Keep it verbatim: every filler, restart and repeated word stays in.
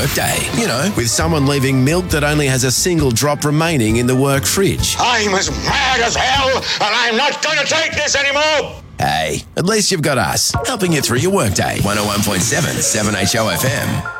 workday. You know, with someone leaving milk that only has a single drop remaining in the work fridge. I'm as mad as hell, and I'm not going to take this anymore. Hey, at least you've got us, helping you through your workday. one oh one point seven, seven H O F M.